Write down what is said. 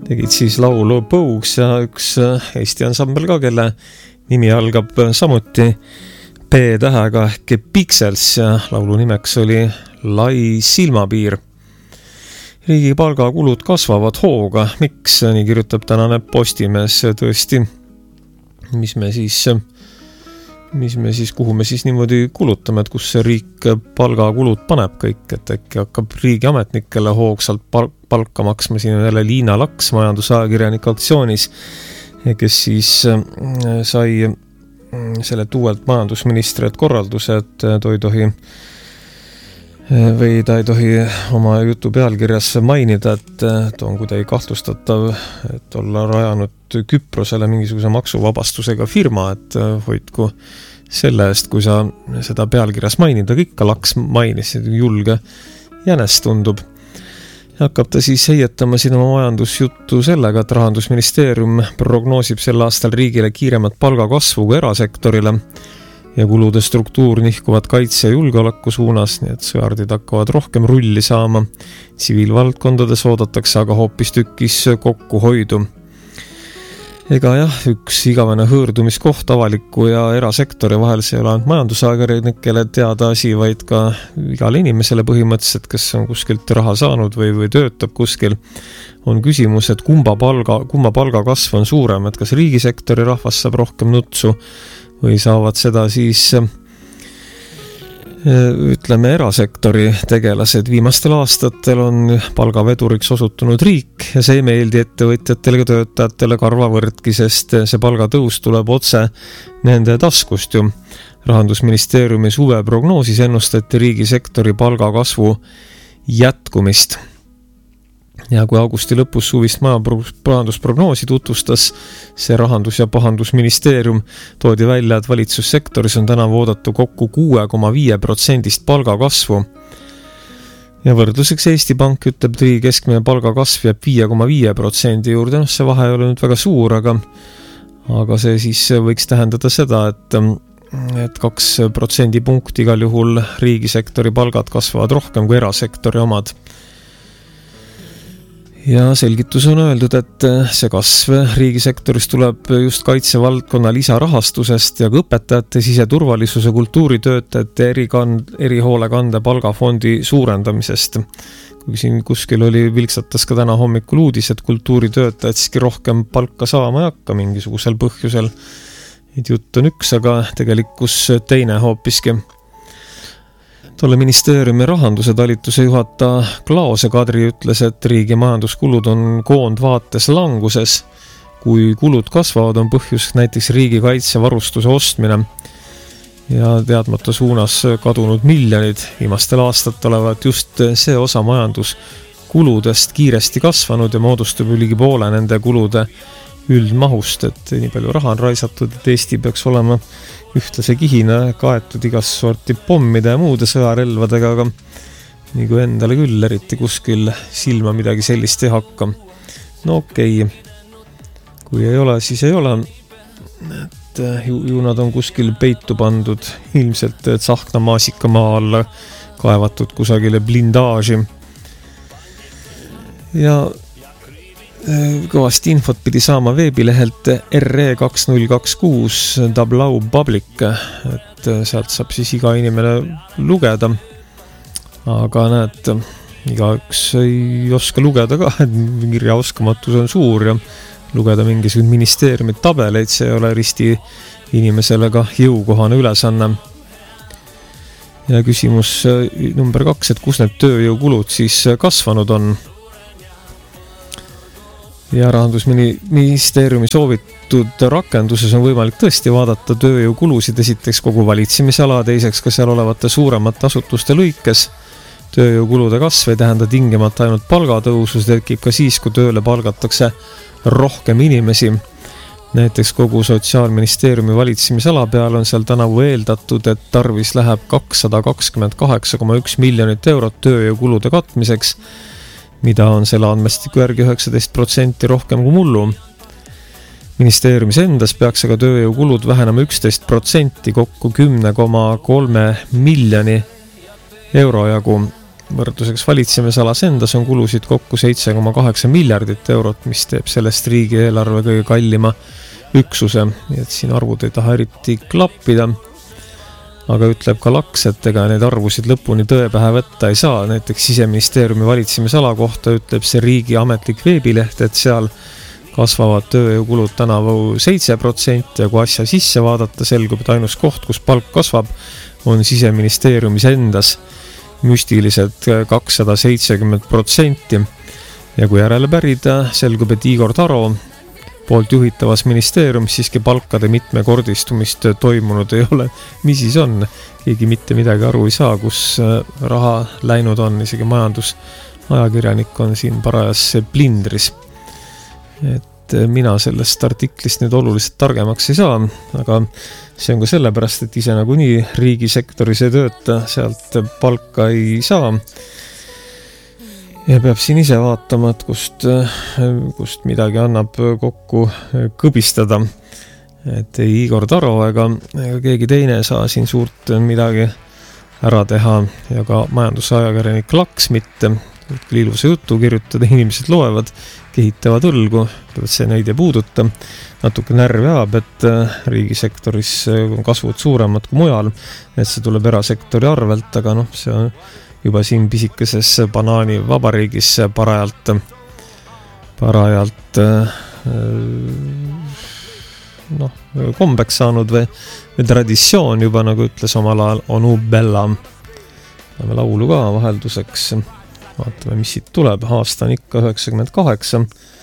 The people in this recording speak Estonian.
tegid siis laulu Põuks ja üks Eesti ansambel ka, kelle nimi algab samuti P-tähega ehk Pixels ja laulu nimeks oli Lai silmapiir. Riigi palgakulud kasvavad hooga. Miks? Nii kirjutab tänane Postimees. Tõesti, kuhu me siis niimoodi kulutame, et kus see riik palgakulud paneb kõik, et äkki hakkab riigiametnikele hoogsalt palka maksma. Siin on jälle Liina Laks, majandusajakirjanik Aktsioonis, kes siis sai sellelt uuelt majandusministrilt korralduse, et ta ei tohi oma jutu pealkirjas mainida, et ta on kuidagi kahtlustatav, et olla rajanud Küprosele mingisuguse maksuvabastusega firma, et hoidku selle eest, kui sa seda pealkirjas mainida, ikka Laks mainis, julge jänes tundub. Hakkab ta siis heietama siin oma majandusjuttu sellega, et Rahandusministeerium prognoosib sel aastal riigile kiiremat palgakasvu kui erasektorile ja kulude struktuur nihkuvad kaitse ja julgeoleku suunas, nii et sõjardid hakkavad rohkem rulli saama. Tsiviilvaldkondades oodatakse aga hoopis tükis kokkuhoidu. Ega jah, üks igavene hõõrdumiskoht avaliku ja erasektori vahel, see ei ole ainult majandusajakirjanikele teada asi, vaid ka igale inimesele põhimõtteliselt, kes on kuskilt raha saanud või töötab kuskil, on küsimus, et kumma palgakasv on suurem, et kas riigisektori rahvas saab rohkem nutsu või saavad seda siis ütleme erasektori tegelased. Viimastel aastatel on palgaveduriks osutunud riik ja see ei meeldi ettevõtjatele ja töötajatele karvavõrdki, sest see palgatõus tuleb otse nende taskust ju. Rahandusministeeriumi suveprognoosis ennustati riigisektori palgakasvu jätkumist. Ja kui augusti lõpus suvist majandusprognoosi tutvustas see Rahandus- ja Pahandusministeerium, toodi välja, et valitsussektoris on tänavu oodatu kokku 6,5% palgakasvu. Ja võrdluseks Eesti Pank ütleb, et riigi keskmine palgakasv jääb 5,5% juurde. See vahe ei ole nüüd väga suur, aga see siis võiks tähendada seda, et 2% punkti igal juhul riigisektori palgad kasvavad rohkem kui erasektori omad. Ja selgitus on öeldud, et see kasv riigisektoris tuleb just kaitsevaldkonna lisarahastusest ja ka õpetajate siseturvalisuse kultuuritöötajate erihoolekande palgafondi suurendamisest. Kui siin kuskil vilksatas ka täna hommikul uudis, et kultuuritöötajad siiski rohkem palka saama ei hakka mingisugusel põhjusel. Jutt on üks, aga tegelikkus teine hoopiski. Tolle ministeeriumi rahanduse talituse juhataja Klaose Kadri ütles, et riigi majanduskulud on koondvaates languses. Kui kulud kasvavad, on põhjus näiteks riigikaitsevarustuse ostmine ja teadmata suunas kadunud miljonid. Viimastel aastatel olevat just see osa majanduskuludest kiiresti kasvanud ja moodustub üligi poole nende kulude üldmahust, et nii palju raha on raisatud, et Eesti peaks olema ühtlase kihina kaetud igas sorti pommide ja muude sõjarelvadega, aga nii kui endale küll eriti kuskil silma midagi sellist ei hakka. No okei, kui ei ole, siis ei ole, et ju nad on kuskil peitu pandud, ilmselt Tsahkna maasikamaa alla kaevatud kusagile blindaaži. Ja kõvasti infot pidi saama veebilehelt RE2026 Tablau Public, et sealt saab siis iga inimene lugeda, aga näed, igaüks ei oska lugeda ka, et kirjaoskamatus on suur ja lugeda mingisugune ministeeriumid tabeleid, see ei ole risti inimesele ka jõukohane ülesanne. Ja küsimus number 2, et kus need tööjõukulud siis kasvanud on? Ja Rahandusministeeriumi soovitud rakenduses on võimalik tõesti vaadata tööjõukulusid esiteks kogu valitsemisala, teiseks ka seal olevate suuremate asutuste lõikes. Tööjõukulude kasv ei tähenda tingimata ainult palgatõusu, see tekib ka siis, kui tööle palgatakse rohkem inimesi. Näiteks kogu Sotsiaalministeeriumi valitsemisala peal on seal tänavu eeldatud, et tarvis läheb 228,1 miljonit eurot tööjõukulude katmiseks, mida on selle andmestiku järgi 19% rohkem kui mullu. Ministeeriumis endas peaks aga tööjõukulud vähenema 11%, kokku 10,3 miljoni euro jagu. Võrdluseks valitsemisalas endas on kulusid kokku 7,8 miljardit eurot, mis teeb sellest riigieelarve kõige kallima üksuse, nii et siin arvud ei taha eriti klappida. Aga ütleb ka Laks, et ega need arvusid lõpuni tõe pähe võtta ei saa. Näiteks Siseministeeriumi valitsemisala kohta ütleb see riigi ametlik veebileht, et seal kasvavad tööjõukulud tänavu 7% ja kui asja sisse vaadata, selgub, et ainus koht, kus palk kasvab, on Siseministeeriumis endas müstilised 270%. Ja kui järele pärida, selgub, et Igor Taro poolt juhitavas ministeeriumis siiski palkade mitmekordistumist toimunud ei ole. Mis siis on? Keegi mitte midagi aru ei saa, kus raha läinud on, isegi majandusajakirjanik on siin parajas plindris. Et mina sellest artiklist nüüd oluliselt targemaks ei saa, aga see on ka sellepärast, et ise nagunii riigisektoris ei tööta, sealt palka ei saa. Ja peab siin ise vaatama, et kust midagi annab kokku kõbistada. Et ei Igor Taro ega keegi teine saa siin suurt midagi ära teha ja ka majandusajakirjanik Laks mitte. Ilusa jutu kirjutada, inimesed loevad, kehitavad õlgu, see neid ei puuduta. Natuke närvi ajab, et riigisektoris on kasvud suuremad kui mujal, et see tuleb erasektori arvelt, aga see on juba siin pisikeses banaani vabariigis parajalt kombeks saanud või traditsioon juba, nagu ütles omal ajal Onu Bella. Läheme laulu ka vahelduseks. Vaatame, mis siit tuleb. Aasta on ikka 98.